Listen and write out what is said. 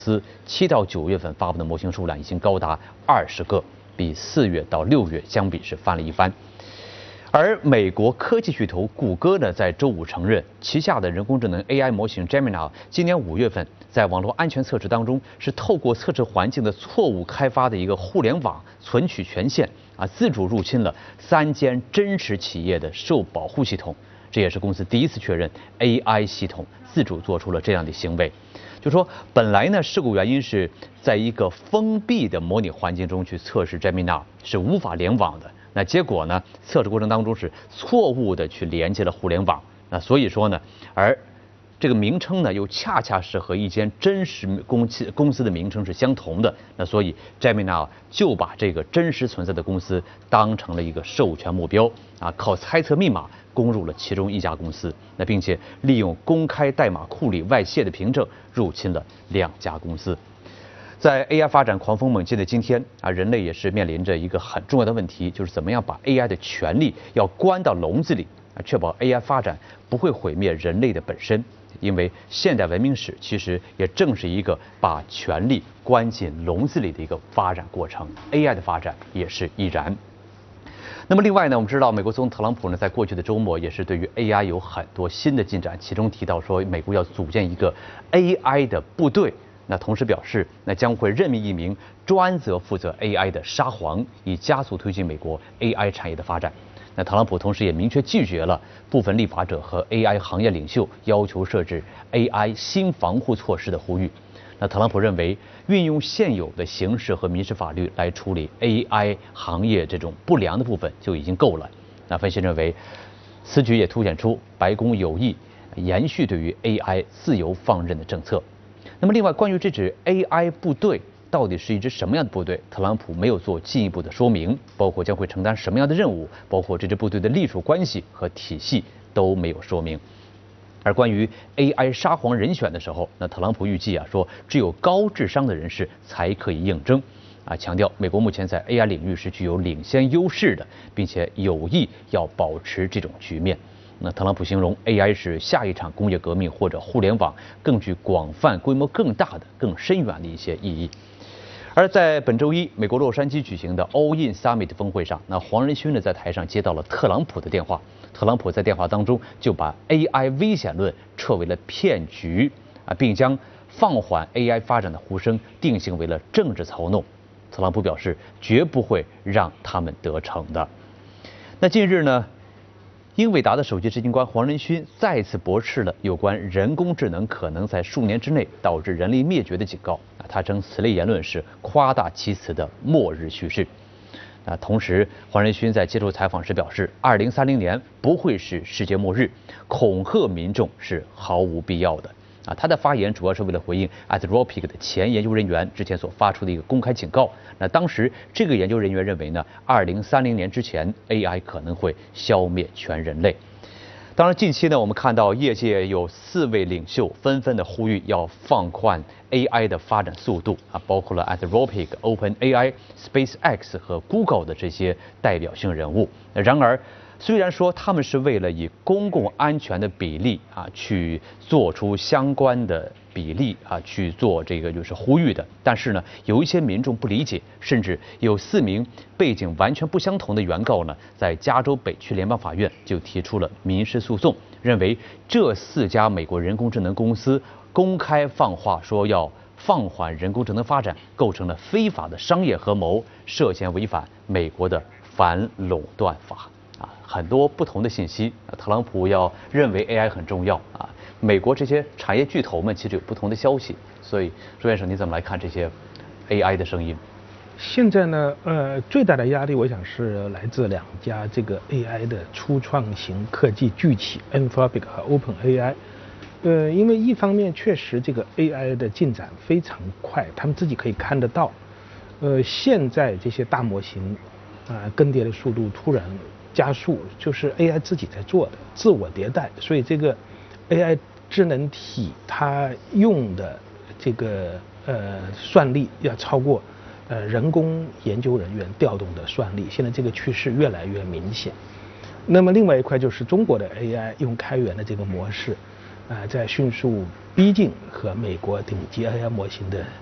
司7到9月份发布的模型数量已经高达20个，比4月到6月相比是翻了一番。而美国科技巨头谷歌呢，在周五承认，旗下的人工智能 AI 模型 Gemini 今年5月份在网络安全测试当中，是透过测试环境的错误开发的一个互联网存取权限自主入侵了3间真实企业的受保护系统。这也是公司第一次确认 AI 系统自主做出了这样的行为。就说本来呢，事故原因是在一个封闭的模拟环境中去测试 Gemini 是无法联网的。那结果呢？测试过程当中是错误的去连接了互联网。那所以说呢，而这个名称呢又恰恰是和一间真实公司的名称是相同的。那所以 Gemini 就把这个真实存在的公司当成了一个授权目标靠猜测密码攻入了其中一家公司。那并且利用公开代码库里外泄的凭证入侵了2家公司。在 AI 发展狂风猛进的今天人类也是面临着一个很重要的问题，就是怎么样把 AI 的权利要关到笼子里确保 AI 发展不会毁灭人类的本身。因为现代文明史其实也正是一个把权力关进笼子里的一个发展过程 ，AI 的发展也是亦然。那么另外呢，我们知道美国总统特朗普呢，在过去的周末也是对于 AI 有很多新的进展，其中提到说美国要组建一个 AI 的部队。那同时表示，那将会任命一名专责负责 AI 的沙皇，以加速推进美国 AI 产业的发展。那特朗普同时也明确拒绝了部分立法者和 AI 行业领袖要求设置 AI 新防护措施的呼吁。那特朗普认为，运用现有的刑事和民事法律来处理 AI 行业这种不良的部分就已经够了。那分析认为，此举也凸显出白宫有意延续对于 AI 自由放任的政策。那么另外，关于这支 AI 部队到底是一支什么样的部队，特朗普没有做进一步的说明，包括将会承担什么样的任务，包括这支部队的隶属关系和体系都没有说明。而关于 AI 沙皇人选的时候，那特朗普预计说只有高智商的人士才可以应征强调美国目前在 AI 领域是具有领先优势的，并且有意要保持这种局面。那特朗普形容 AI 是下一场工业革命或者互联网更具广泛、规模更大的、更深远的一些意义。而在本周一，美国洛杉矶举行的 All In Summit 峰会上，那黄仁勋呢在台上接到了特朗普的电话，特朗普在电话当中就把 AI 危险论撤为了骗局并将放缓 AI 发展的呼声定性为了政治操弄。特朗普表示绝不会让他们得逞的。那近日呢，英伟达的首席执行官黄仁勋再次驳斥了有关人工智能可能在数年之内导致人类灭绝的警告他称此类言论是夸大其词的末日叙事。同时，黄仁勋在接受采访时表示，2030年不会是世界末日，恐吓民众是毫无必要的。他的发言主要是为了回应 Anthropic 的前研究人员之前所发出的一个公开警告。那当时这个研究人员认为呢，2030年之前 AI 可能会消灭全人类。当然，近期呢，我们看到业界有4位领袖纷纷的呼吁要放宽 AI 的发展速度包括了 Anthropic、OpenAI、SpaceX 和 Google 的这些代表性人物。然而，虽然说他们是为了以公共安全的比例去做出相关的比例去做这个就是呼吁的，但是呢，有一些民众不理解，甚至有4名背景完全不相同的原告呢，在加州北区联邦法院就提出了民事诉讼，认为这4家美国人工智能公司公开放话说要放缓人工智能发展，构成了非法的商业合谋，涉嫌违反美国的反垄断法。很多不同的信息，特朗普要认为 AI 很重要美国这些产业巨头们其实有不同的消息，所以朱先生你怎么来看这些 AI 的声音？ 现在呢，最大的压力我想是来自2家这个 AI 的初创型科技巨企 Anthropic 和 OpenAI。因为一方面确实这个 AI 的进展非常快，他们自己可以看得到，现在这些大模型更迭的速度突然加速，就是 AI 自己在做的自我迭代，所以这个 AI 智能体它用的这个算力要超过人工研究人员调动的算力，现在这个趋势越来越明显。那么另外一块就是中国的 AI 用开源的这个模式， 在迅速逼近和美国顶级 AI 模型的